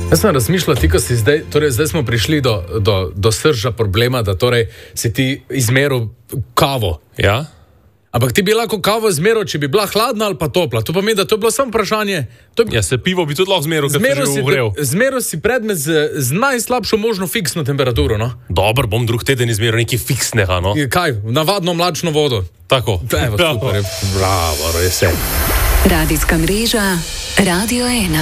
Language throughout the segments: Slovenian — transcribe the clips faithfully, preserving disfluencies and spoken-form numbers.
Jaz sem razmišljal, ti, ko si zdaj, torej zdaj smo prišli do, do, do srža problema, da torej si ti izmeril kavo. Ja? Ampak ti bi lahko kavo izmeril, če bi bila hladna ali pa topla. To pomeni, da to je bilo samo vprašanje. Bi... Ja, se pivo bi tudi lahko zmeril, ker se že ugrel. Zmeril si predmet z, z najslabšo možno fiksno temperaturo, no? Dobar, bom drug teden izmeril nekaj fiksnega, no? Kaj? Navadno mlačno vodo. Tako. Evo, super, bravo, res je. Radijska mreža Radio ena.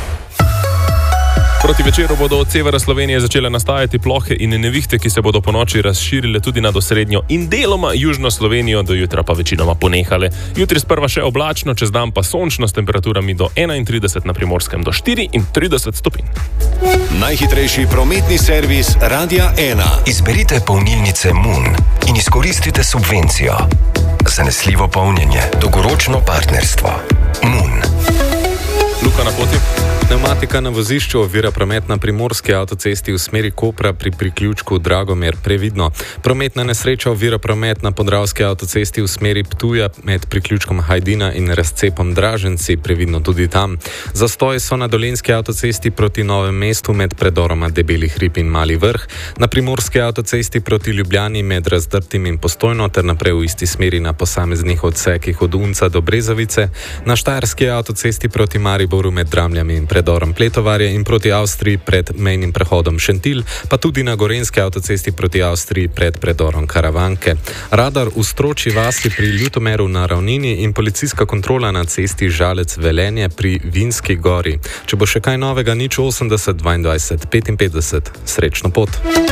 Proti večeru bodo od severa Slovenije začele nastajati plohe in nevihte, ki se bodo po noči razširile tudi nad osrednjo in deloma južno Slovenijo, do jutra pa večinoma ponehale. Jutri sprva še oblačno, čez dan pa sončno s temperaturami do enaintrideset, na Primorskem do štiriintrideset stopinj. Najhitrejši prometni servis Radia ena. Izberite polnilnice Moon in izkoristite subvencijo. Zanesljivo polnjenje, dolgoročno partnerstvo. Moon. Luka na poti. Pneumatika na vozišču ovira promet na primorski avtocesti v smeri Kopra pri priključku Dragomer, previdno. Prometna nesreča ovira promet na podravski avtocesti v smeri Ptuja med priključkom Hajdina in razcepom Draženci, previdno tudi tam. Zastoji so na dolenjski avtocesti proti Novem mestu med predoroma Debeli hrib in Mali vrh, na primorski avtocesti proti Ljubljani med Razdrtim in Postojno ter naprej v isti smeri na posameznih odsekih od Unca do Brezovice, na štajerski avtocesti proti Mariboru med Dramljami in predorom Pletovarje in proti Avstriji pred mejnim prehodom Šentilj, pa tudi na gorenjski avtocesti proti Avstriji pred predorom Karavanke. Radar v Stroči vasi pri Ljutomeru na ravnini in policijska kontrola na cesti Žalec-Velenje pri Vinski gori. Če bo še kaj novega, nič osemdeset dvaindvajset petinpetdeset. Srečno pot!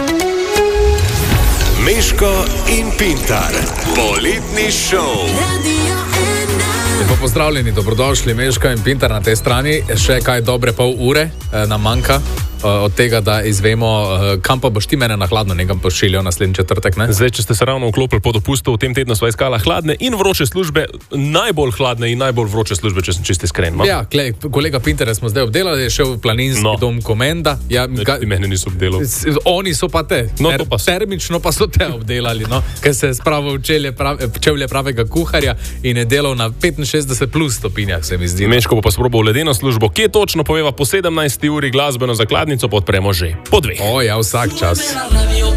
Meško in Pintar. Poletni šov. Lepo pozdravljeni, dobrodošli, Meško in Pintar na tej strani. Še kaj dobre pol ure eh, nam manjka eh, od tega, da izvemo, eh, kam pa boš ti mene na hladno nekam pošiljal naslednji četrtek, ne? Zdaj, če ste se ravno vklopili po dopustu, v tem tednu sva iskala hladne in vroče službe, najbolj hladne in najbolj vroče službe, če sem čisto iskren. No? Ja, klej, kolega Pintar smo zdaj obdelali, je šel v planinski no. dom Komenda. Ja, ga, ti mene niso obdelali. Oni so pa te, no, ter, pa so. termično pa so te obdelali, no? Ker se je spravil čevlje, prav, čevlje pravega kuharja in je delal na petinšestdeset plus stopinjah, se mi zdi. Meško bo pa sprobal ledeno službo, kje točno poveva po sedemnajsti uri glasbeno zakladnico, pa odpremo že po dveh. O ja, vsak čas.